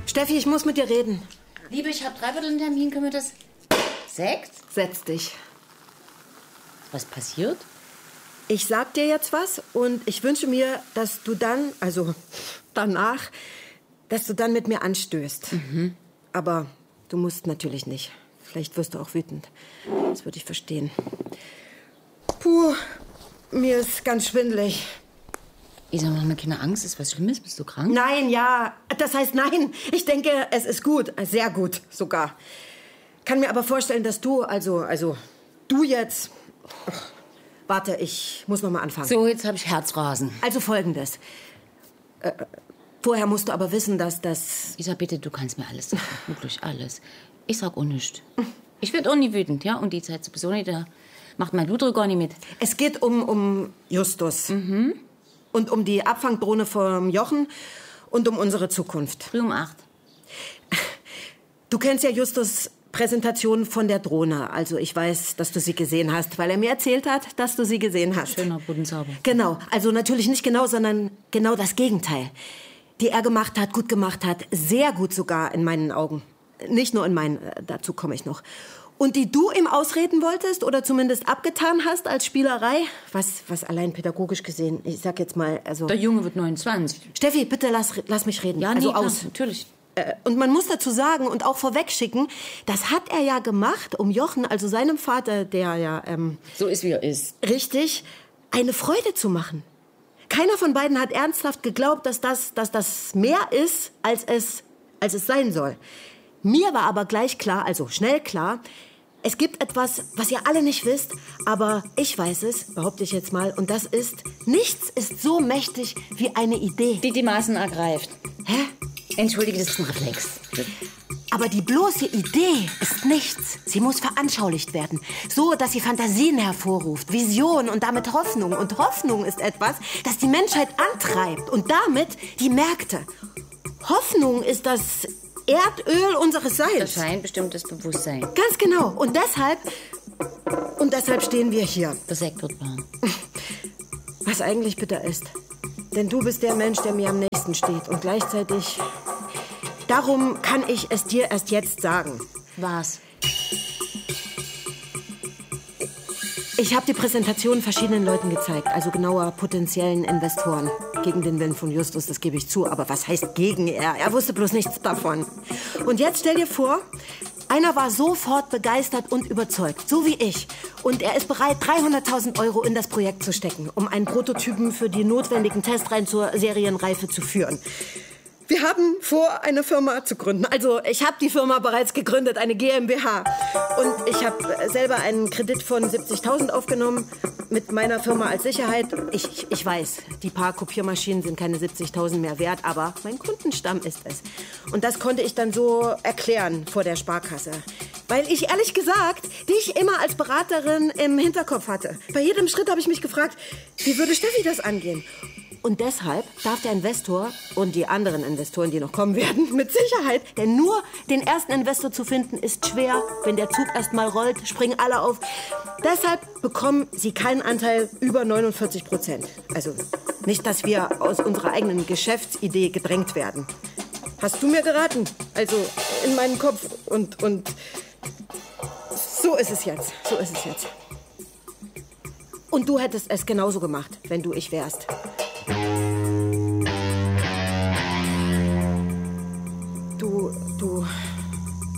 Steffi, ich muss mit dir reden. Liebe, ich habe 3/4 Termin. Können wir das... 6? Setz dich. Was passiert? Ich sag dir jetzt was und ich wünsche mir, dass du dann, also danach, dass du dann mit mir anstößt. Aber du musst natürlich nicht. Vielleicht wirst du auch wütend. Das würde ich verstehen. Puh, mir ist ganz schwindelig. Isa, mach mir keine Angst. Ist was Schlimmes? Bist du krank? Nein, ja. Das heißt nein. Ich denke, es ist gut. Sehr gut sogar. Kann mir aber vorstellen, dass du, also du jetzt... Warte, ich muss noch mal anfangen. So, jetzt habe ich Herzrasen. Also Folgendes. Vorher musst du aber wissen, dass das... Isa, bitte, du kannst mir alles sagen. Wirklich alles. Ich sag auch nichts. Ich werd auch nie wütend, ja? Und die Zeit sowieso nicht, da macht mein Blutdruck gar nicht mit. Es geht um Justus. Und um die Abfangdrohne vom Jochen und um unsere Zukunft. Früh um 8. Du kennst ja Justus' Präsentation von der Drohne. Also ich weiß, dass du sie gesehen hast, weil er mir erzählt hat, dass du sie gesehen hast. Schöner Budenzauber. Genau. Also natürlich nicht genau, sondern genau das Gegenteil. Die er gemacht hat, gut gemacht hat. Sehr gut sogar in meinen Augen. Nicht nur in meinen, dazu komme ich noch. Und die du ihm ausreden wolltest oder zumindest abgetan hast als Spielerei, was allein pädagogisch gesehen, ich sag jetzt mal, also... Der Junge wird 29. Steffi, bitte lass mich reden. Ja, also nee, aus. klar, natürlich. Und man muss dazu sagen und auch vorwegschicken, das hat er ja gemacht, um Jochen, also seinem Vater, der ja... so ist, wie er ist. Richtig, eine Freude zu machen. Keiner von beiden hat ernsthaft geglaubt, dass das mehr ist, als es sein soll. Mir war aber gleich klar, also schnell klar, es gibt etwas, was ihr alle nicht wisst, aber ich weiß es, behaupte ich jetzt mal, und das ist, nichts ist so mächtig wie eine Idee. Die Maßen ergreift. Hä? Entschuldige, das ist ein Reflex. Aber die bloße Idee ist nichts. Sie muss veranschaulicht werden, so dass sie Fantasien hervorruft, Vision und damit Hoffnung. Und Hoffnung ist etwas, das die Menschheit antreibt und damit die Märkte. Hoffnung ist das Erdöl unseres Seins. Das scheint bestimmtes Bewusstsein. Ganz genau. Und deshalb stehen wir hier. Der Sekt wird warm. Was eigentlich bitter ist. Denn du bist der Mensch, der mir am nächsten steht. Und gleichzeitig... Darum kann ich es dir erst jetzt sagen. Was? Ich habe die Präsentation verschiedenen Leuten gezeigt. Also genauer potenziellen Investoren. Gegen den Willen von Justus, das gebe ich zu. Aber was heißt gegen er? Er wusste bloß nichts davon. Und jetzt stell dir vor... Einer war sofort begeistert und überzeugt, so wie ich. Und er ist bereit, 300.000 € in das Projekt zu stecken, um einen Prototypen für die notwendigen Testreihen zur Serienreife zu führen. Wir haben vor, eine Firma zu gründen. Also ich habe die Firma bereits gegründet, eine GmbH. Und ich habe selber einen Kredit von 70.000 aufgenommen mit meiner Firma als Sicherheit. Ich weiß, die paar Kopiermaschinen sind keine 70.000 mehr wert, aber mein Kundenstamm ist es. Und das konnte ich dann so erklären vor der Sparkasse. Weil ich ehrlich gesagt dich immer als Beraterin im Hinterkopf hatte. Bei jedem Schritt habe ich mich gefragt, wie würde Steffi das angehen? Und deshalb darf der Investor und die anderen Investoren, die noch kommen werden, mit Sicherheit, denn nur den ersten Investor zu finden, ist schwer. Wenn der Zug erst mal rollt, springen alle auf. Deshalb bekommen sie keinen Anteil über 49%. Also nicht, dass wir aus unserer eigenen Geschäftsidee gedrängt werden. Hast du mir geraten? Also in meinen Kopf und so ist es jetzt. So ist es jetzt. Und du hättest es genauso gemacht, wenn du ich wärst. Du